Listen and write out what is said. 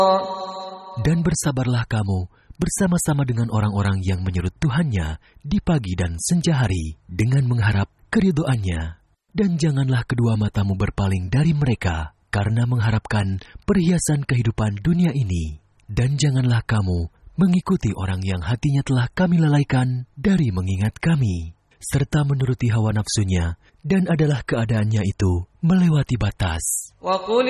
Dan bersabarlah kamu bersama-sama dengan orang-orang yang menyerut Tuhannya di pagi dan senja hari dengan mengharap keridhoannya. Dan janganlah kedua matamu berpaling dari mereka karena mengharapkan perhiasan kehidupan dunia ini. Dan janganlah kamu mengikuti orang yang hatinya telah kami lalaikan dari mengingat kami, serta menuruti hawa nafsunya, dan adalah keadaannya itu melewati batas. وَقُلِ